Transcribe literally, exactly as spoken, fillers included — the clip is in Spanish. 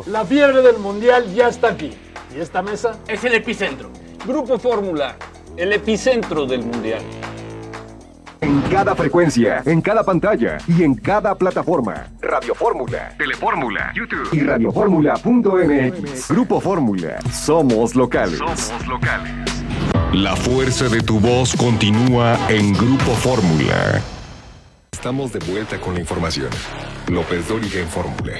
La fiebre del Mundial ya está aquí. ¿Y esta mesa? Es el epicentro. Grupo Fórmula, el epicentro del Mundial. En cada frecuencia, en cada pantalla y en cada plataforma. Radio Fórmula, Telefórmula, YouTube y radioformula punto m x. Grupo Fórmula. Somos locales. Somos locales. La fuerza de tu voz continúa en Grupo Fórmula. Estamos de vuelta con la información. López Dóriga en Fórmula.